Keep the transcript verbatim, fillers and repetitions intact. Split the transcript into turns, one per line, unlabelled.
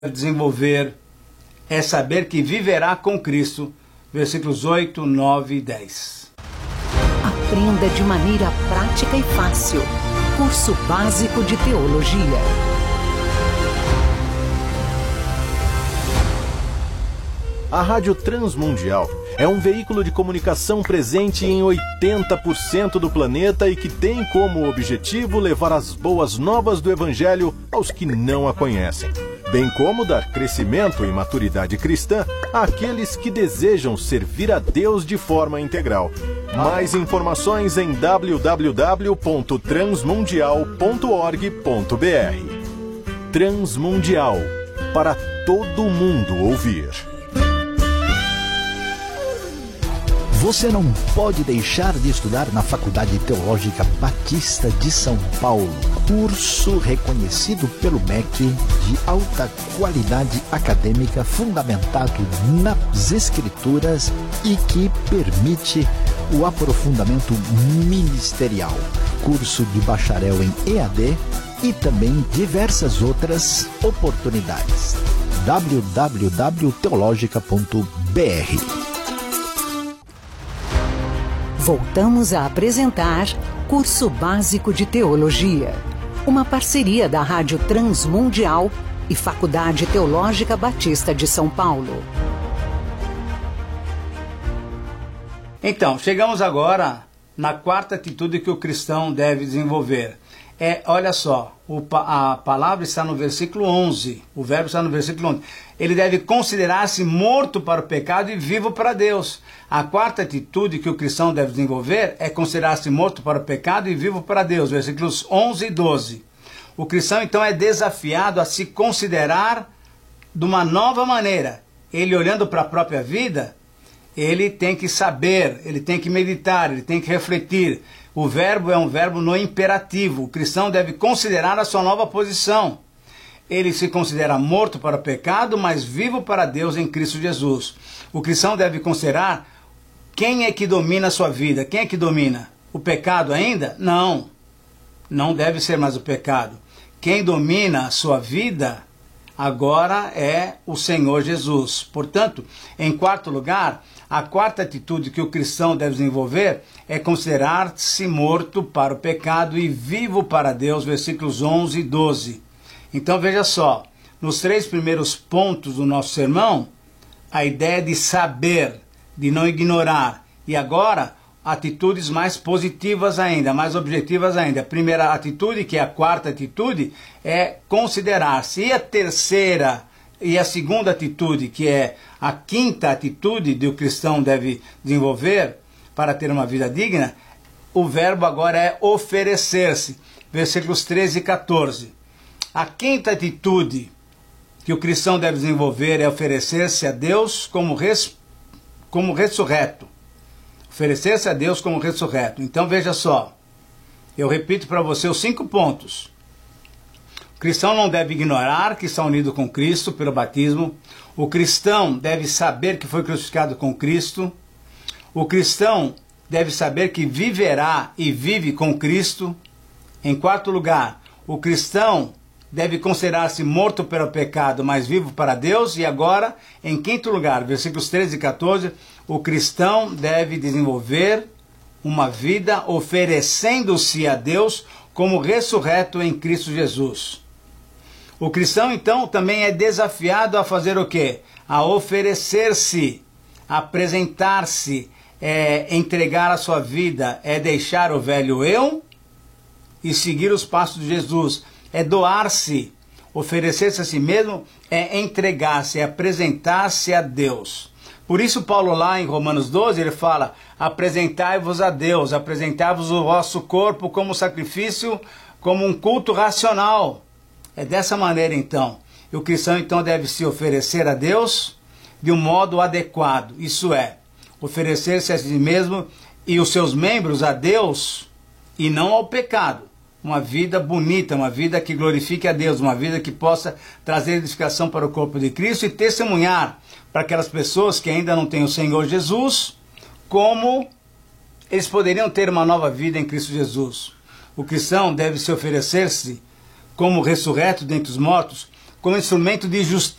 desenvolver é saber que viverá com Cristo. Versículos oito, nove e dez.
Aprenda de maneira prática e fácil. Curso básico de teologia.
A Rádio Transmundial é um veículo de comunicação presente em oitenta por cento do planeta e que tem como objetivo levar as boas novas do Evangelho aos que não a conhecem, bem como dar crescimento e maturidade cristã àqueles que desejam servir a Deus de forma integral. Mais informações em w w w ponto transmundial ponto org ponto b r. Transmundial, para todo mundo ouvir.
Você não pode deixar de estudar na Faculdade Teológica Batista de São Paulo. Curso reconhecido pelo M E C de alta qualidade acadêmica, fundamentado nas Escrituras e que permite o aprofundamento ministerial. Curso de bacharel em E A D e também diversas outras oportunidades. w w w ponto teologica ponto b r.
Voltamos a apresentar Curso Básico de Teologia, uma parceria da Rádio Transmundial e Faculdade Teológica Batista de São Paulo.
Então, chegamos agora na quarta atitude que o cristão deve desenvolver. É, olha só, o, a palavra está no versículo onze, o verbo está no versículo onze. Ele deve considerar-se morto para o pecado e vivo para Deus. A quarta atitude que o cristão deve desenvolver é considerar-se morto para o pecado e vivo para Deus, versículos onze e doze. O cristão então é desafiado a se considerar de uma nova maneira. Ele olhando para a própria vida, ele tem que saber, ele tem que meditar, ele tem que refletir. O verbo é um verbo no imperativo. O cristão deve considerar a sua nova posição. Ele se considera morto para o pecado, mas vivo para Deus em Cristo Jesus. O cristão deve considerar quem é que domina a sua vida. Quem é que domina? O pecado ainda? Não. Não deve ser mais o pecado. Quem domina a sua vida agora é o Senhor Jesus. Portanto, em quarto lugar, a quarta atitude que o cristão deve desenvolver é considerar-se morto para o pecado e vivo para Deus, versículos onze e doze. Então veja só, nos três primeiros pontos do nosso sermão, a ideia de saber, de não ignorar. E agora, atitudes mais positivas ainda, mais objetivas ainda. A primeira atitude, que é a quarta atitude, é considerar-se. E a terceira e a segunda atitude, que é a quinta atitude que o cristão deve desenvolver para ter uma vida digna, o verbo agora é oferecer-se. Versículos treze e quatorze. A quinta atitude que o cristão deve desenvolver é oferecer-se a Deus como, res, como ressurreto. Oferecer-se a Deus como ressurreto. Então veja só, eu repito para você os cinco pontos. O cristão não deve ignorar que está unido com Cristo pelo batismo. O cristão deve saber que foi crucificado com Cristo. O cristão deve saber que viverá e vive com Cristo. Em quarto lugar, o cristão deve considerar-se morto pelo pecado, mas vivo para Deus. E agora, em quinto lugar, versículos treze e quatorze, o cristão deve desenvolver uma vida oferecendo-se a Deus como ressurreto em Cristo Jesus. O cristão, então, também é desafiado a fazer o quê? A oferecer-se, apresentar-se, é entregar a sua vida, é deixar o velho eu e seguir os passos de Jesus. É doar-se, oferecer-se a si mesmo, é entregar-se, é apresentar-se a Deus. Por isso Paulo lá em Romanos doze, ele fala, apresentai-vos a Deus, apresentai-vos o vosso corpo como sacrifício, como um culto racional. É dessa maneira então. E o cristão então deve se oferecer a Deus de um modo adequado. Isso é, oferecer-se a si mesmo e os seus membros a Deus e não ao pecado. Uma vida bonita, uma vida que glorifique a Deus, uma vida que possa trazer edificação para o corpo de Cristo e testemunhar para aquelas pessoas que ainda não têm o Senhor Jesus, como eles poderiam ter uma nova vida em Cristo Jesus. O cristão deve se oferecer-se como ressurreto dentre os mortos, como instrumento de justiça